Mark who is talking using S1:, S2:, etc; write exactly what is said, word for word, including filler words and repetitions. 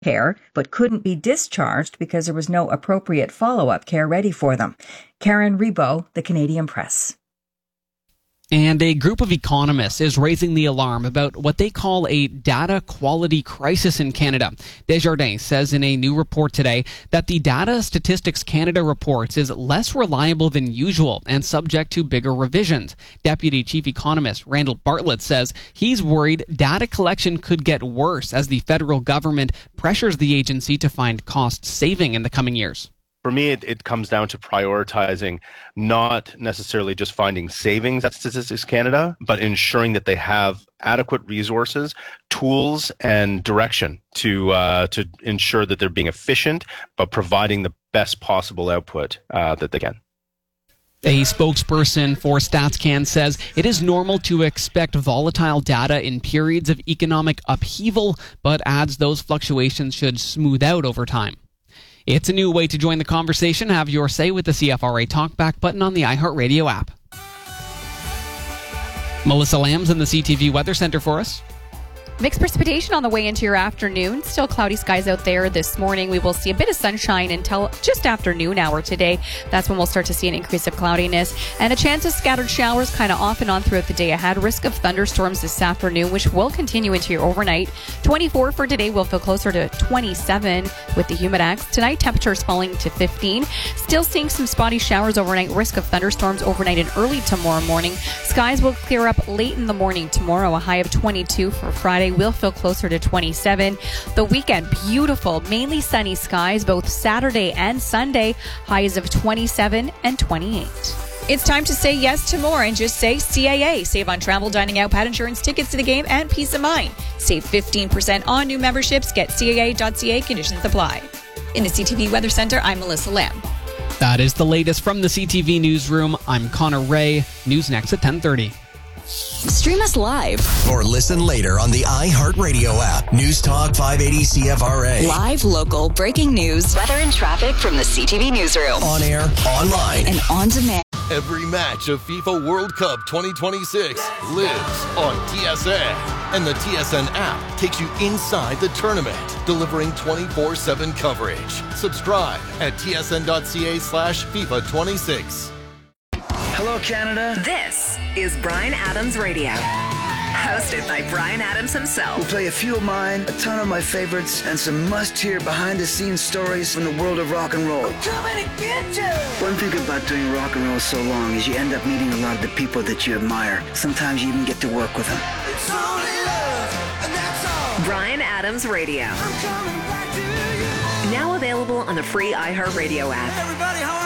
S1: care, but couldn't be discharged because there was no appropriate follow-up care ready for them. Karen Rebo, The Canadian Press.
S2: And a group of economists is raising the alarm about what they call a data quality crisis in Canada. Desjardins says in a new report today that the Data Statistics Canada reports is less reliable than usual and subject to bigger revisions. Deputy Chief Economist Randall Bartlett says he's worried data collection could get worse as the federal government pressures the agency to find cost saving in the coming years.
S3: For me, it, it comes down to prioritizing not necessarily just finding savings at Statistics Canada, but ensuring that they have adequate resources, tools, and direction to uh, to ensure that they're being efficient, but providing the best possible output uh, that they can.
S2: A spokesperson for StatsCan says it is normal to expect volatile data in periods of economic upheaval, but adds those fluctuations should smooth out over time. It's a new way to join the conversation. Have your say with the C F R A Talkback button on the iHeartRadio app. Melissa Lamb's in the C T V Weather Center for us.
S4: Mixed precipitation on the way into your afternoon. Still cloudy skies out there this morning. We will see a bit of sunshine until just after noon hour today. That's when we'll start to see an increase of cloudiness and a chance of scattered showers kind of off and on throughout the day ahead. Risk of thunderstorms this afternoon, which will continue into your overnight. twenty-four for today. We'll feel closer to twenty-seven with the humidex. Tonight, temperatures falling to fifteen. Still seeing some spotty showers overnight. Risk of thunderstorms overnight and early tomorrow morning. Skies will clear up late in the morning tomorrow. A high of twenty-two for Friday. Will feel closer to twenty-seven. The weekend, beautiful, mainly sunny skies, both Saturday and Sunday. Highs of twenty-seven and twenty-eight.
S5: It's time to say yes to more and just say C A A. Save on travel, dining out, pet insurance, tickets to the game, and peace of mind. Save fifteen percent on new memberships. Get C A A dot C A. Conditions apply. In the C T V Weather Center, I'm Melissa Lamb.
S2: That is the latest from the C T V Newsroom. I'm Connor Ray. News next at ten thirty.
S6: Stream us live
S7: or listen later on the iHeartRadio app. News Talk five eighty C F R A.
S6: Live, local, breaking news, weather and traffic from the C T V Newsroom.
S7: On air, online,
S6: and on demand.
S8: Every match of FIFA World Cup twenty twenty-six lives on T S N. And the T S N app takes you inside the tournament, delivering twenty-four seven coverage. Subscribe at T S N dot C A slash FIFA twenty-six.
S9: Hello, Canada.
S10: This is Bryan Adams Radio, hosted by Bryan Adams himself.
S9: We'll play a few of mine, a ton of my favorites, and some must-hear behind-the-scenes stories from the world of rock and roll.
S11: I'm coming to get you.
S9: One thing about doing rock and roll so long is you end up meeting a lot of the people that you admire. Sometimes you even get to work with them.
S11: It's only love, and that's all.
S10: Bryan Adams Radio.
S11: I'm coming back to you.
S10: Now available on the free iHeartRadio app.
S11: Everybody,